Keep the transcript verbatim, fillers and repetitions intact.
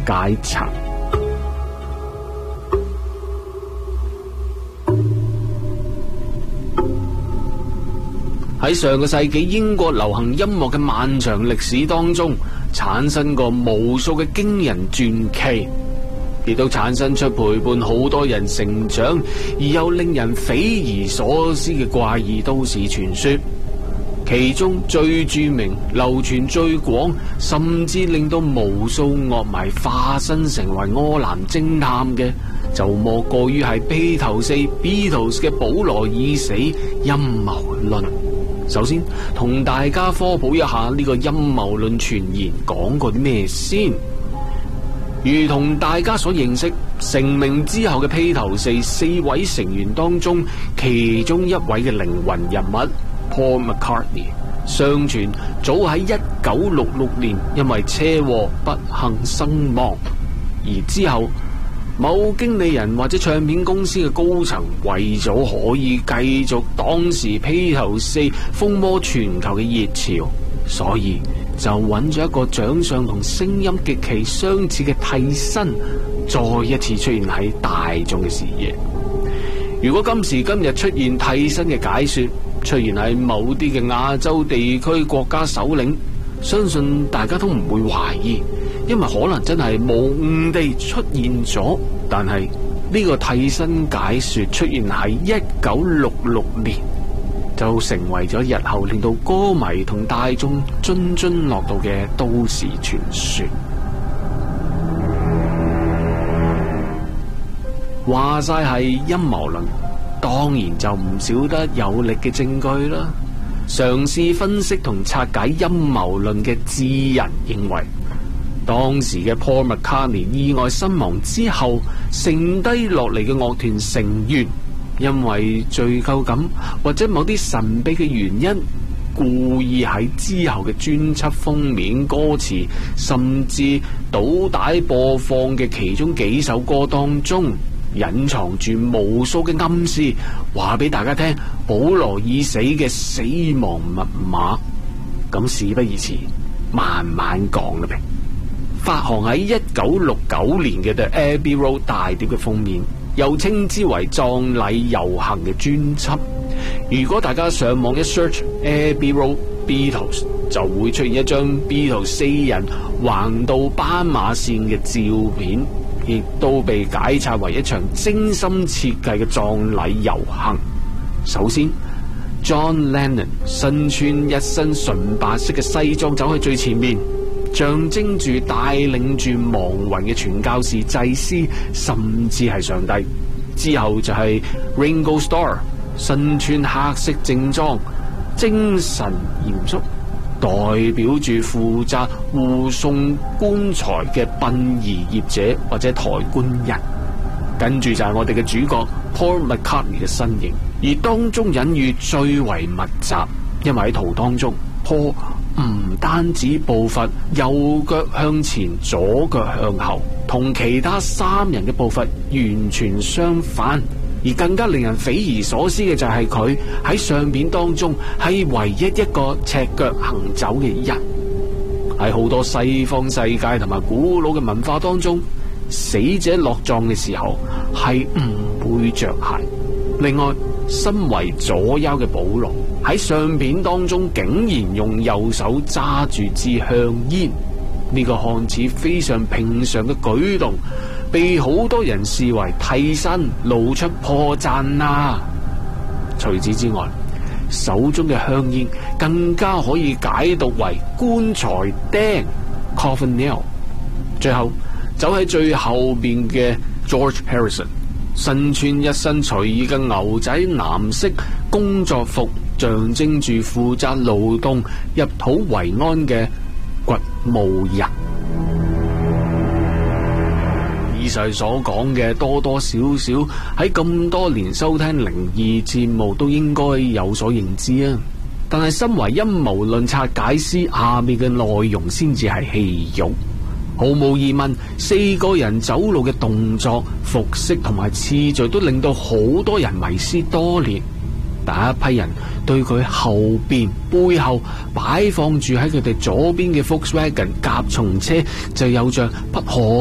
階層。喺上個世紀英國流行音樂嘅漫長歷史當中，產生過無數嘅驚人傳奇，亦都產生出陪伴好多人成長而又令人匪夷所思嘅怪異都市傳說。其中最著名、流傳最廣，甚至令到無數樂迷化身成為柯南偵探嘅，就莫過於係披頭四 Beatles 嘅保羅已死陰謀論。首先同大家科普一下呢個陰謀論傳言講過啲咩先。如同大家所認識，成名之後嘅披頭四四位成員當中，其中一位嘅靈魂人物Paul McCartney， 相傳早喺一九六六年因為車禍不幸身亡，而之後某經理人或者唱片公司嘅高層為咗可以繼續當時披頭四風靡全球嘅熱潮，所以就揾咗一個長相同聲音極其相似嘅替身，再一次出現喺大眾嘅視野。如果今時今日出現替身嘅解說出現喺某啲嘅亞洲地區國家首領，相信大家都唔會懷疑，因為可能真係無誤地出現咗。但係呢個替身解說出現喺一九六六年，就成為咗日後令到歌迷同大眾津津樂道嘅都市傳說。話晒係陰謀論，當然就唔少得有力嘅證據啦。嘗試分析同拆解陰謀論嘅智人認為，當時嘅 Paul McCartney 意外身亡之後，剩低落嚟嘅樂團成員因為罪疚感或者某啲神秘嘅原因，故意喺之後嘅專輯封面、歌詞甚至倒帶播放嘅其中幾首歌當中，隱藏住無數嘅暗示，話俾大家聽保羅已死嘅死亡密碼。咁事不宜遲，慢慢講啦。發行喺一九六九年嘅 The Abbey Road 大碟嘅封面，又稱之為葬禮遊行嘅專輯。如果大家上網一 search Abbey Road Beatles， 就會出現一張 Beatles 四人橫渡斑馬線嘅照片，亦都被解拆為一場精心設計嘅葬禮遊行。首先 John Lennon 身穿一身純白色嘅西裝走喺最前面，象徵住帶領住亡魂嘅傳教士、祭司，甚至係上帝。之後就係 Ringo Starr 身穿黑色正裝，精神嚴肅，代表住負責護送棺材嘅殯儀業者或者抬棺人。跟住就係我哋嘅主角 Paul McCartney 嘅身形，而當中隱喻最為密集，因為喺圖當中 Paul 唔單止步伐右腳向前，左腳向後，同其他三人嘅步伐完全相反。而更加令人匪夷所思嘅就係佢喺相片當中係唯一一個赤腳行走嘅人。喺好多西方世界同埋古老嘅文化當中，死者落葬嘅時候係唔會着鞋。另外，身為左右嘅保羅喺相片當中竟然用右手揸住支香煙，呢個看似非常平常嘅舉動，被好多人視為替身露出破綻啊。除此之外，手中嘅香煙更加可以解讀為棺材釘 coffin nail。 最後走喺最後邊嘅 George Harrison， 身穿一身隨意嘅牛仔藍色工作服，象徵住負責勞動入土為安嘅掘墓人。以上所講嘅多多少少喺咁多年收聽靈異節目都應該有所認知啊，但係身為陰謀論拆解師，下面嘅內容先至係戲肉。毫無疑問，四個人走路嘅動作、服飾同埋次序都令到好多人迷思多年。但一批人對佢後邊背後擺放住喺佢哋左邊嘅 Volkswagen 甲蟲車就有着不可